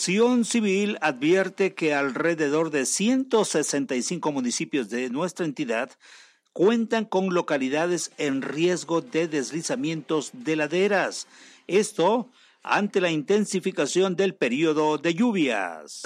Protección Civil advierte que alrededor de 165 municipios de nuestra entidad cuentan con localidades en riesgo de deslizamientos de laderas. Esto ante la intensificación del periodo de lluvias.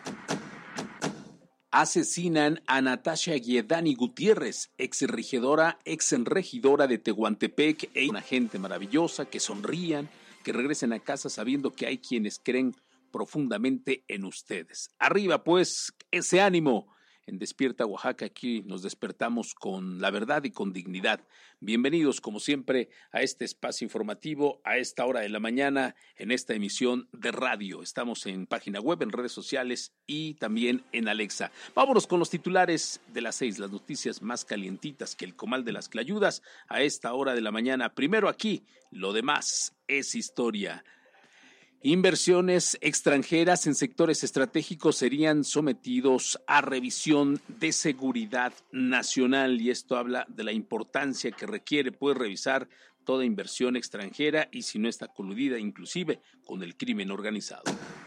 Asesinan a Natasha Guedani Gutiérrez, exregidora de Tehuantepec, una gente maravillosa, que sonrían, que regresen a casa sabiendo que hay quienes creen profundamente en ustedes. Arriba pues ese ánimo. En Despierta Oaxaca, aquí nos despertamos con la verdad y con dignidad. Bienvenidos, como siempre, a este espacio informativo, a esta hora de la mañana, en esta emisión de radio. Estamos en página web, en redes sociales y también en Alexa. Vámonos con los titulares de las 6, las noticias más calientitas que el comal de las clayudas a esta hora de la mañana. Primero aquí, lo demás es historia. Inversiones extranjeras en sectores estratégicos serían sometidos a revisión de seguridad nacional, y esto habla de la importancia que requiere revisar toda inversión extranjera y si no está coludida inclusive con el crimen organizado.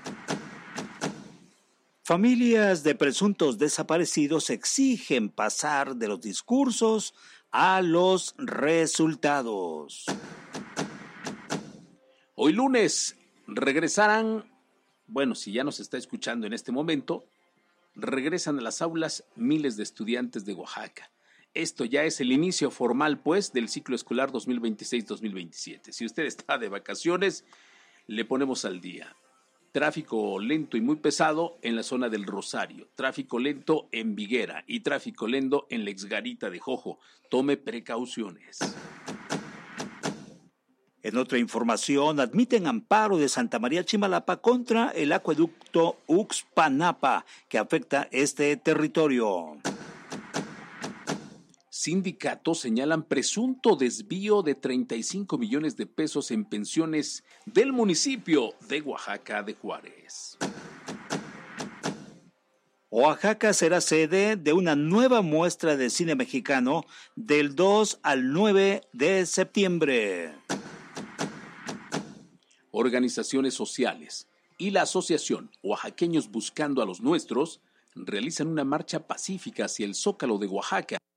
Familias de presuntos desaparecidos exigen pasar de los discursos a los resultados. Hoy lunes regresarán, si ya nos está escuchando en este momento, regresan a las aulas miles de estudiantes de Oaxaca. Esto ya es el inicio formal, del ciclo escolar 2026-2027. Si usted está de vacaciones, le ponemos al día. Tráfico lento y muy pesado en la zona del Rosario, tráfico lento en Viguera y tráfico lento en la Exgarita de Jojo. Tome precauciones. En otra información, admiten amparo de Santa María Chimalapa contra el acueducto Uxpanapa, que afecta este territorio. Sindicatos señalan presunto desvío de 35 millones de pesos en pensiones del municipio de Oaxaca de Juárez. Oaxaca será sede de una nueva muestra de cine mexicano del 2 al 9 de septiembre. Organizaciones sociales y la asociación Oaxaqueños Buscando a los Nuestros realizan una marcha pacífica hacia el Zócalo de Oaxaca.